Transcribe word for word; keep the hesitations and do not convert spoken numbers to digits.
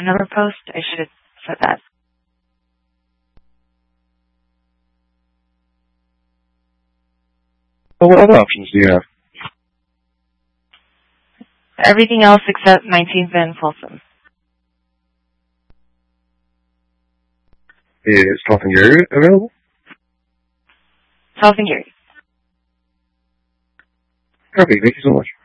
another post. I should have said that. Well, what other options do you have? Everything else except nineteenth and Folsom. Is South and Gary available? South and Gary. Okay, thank you so much.